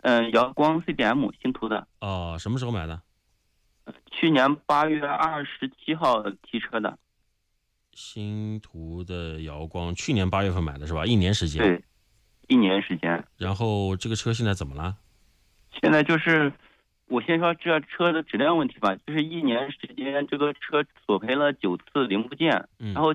阳光 CDM 星途的， 哦，什么时候买的？ 去年8月27号提车的。 星途的瑶光，去年8月份买的是吧？一年时间。 对，一年时间。 然后这个车现在怎么了？ 现在就是我先说这车的质量问题吧，就是一年时间这个车索赔了9次零部件， 嗯然后